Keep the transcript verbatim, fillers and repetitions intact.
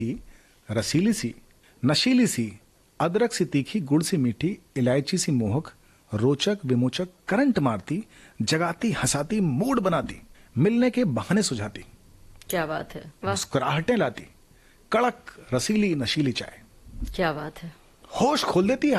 रसीली सी, नशीली सी, अदरक सी तीखी, गुड़ सी मीठी, इलायची सी मोहक, रोचक विमोचक, करंट मारती, जगाती, हंसाती, मूड बनाती, मिलने के बहाने सुझाती, क्या बात है, वाह, मुस्कुराहटें लाती, कड़क रसीली नशीली चाय, क्या बात है। होश खोल देती है,